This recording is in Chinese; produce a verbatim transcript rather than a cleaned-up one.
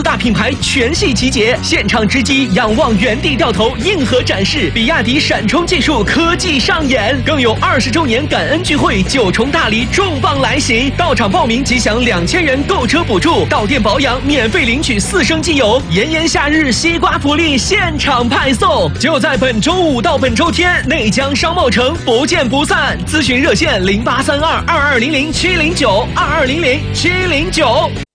四大品牌全系集结，现场直击，仰望原地掉头，硬核展示，比亚迪闪充技术科技上演，更有二十周年感恩聚会，九重大礼重磅来袭，到场报名即享两千元购车补助，到店保养免费领取四升机油，炎炎夏日西瓜福利现场派送，就在本周五到本周天，内江商贸城不见不散。咨询热线零八三二二二零零七零九二二零零七零九。